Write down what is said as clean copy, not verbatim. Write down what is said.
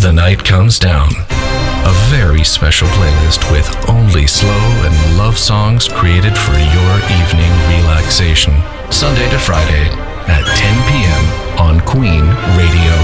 The Night Comes Down. A very special playlist with only slow and love songs created for your evening relaxation. Sunday to Friday at 10 p.m. on Queen Radio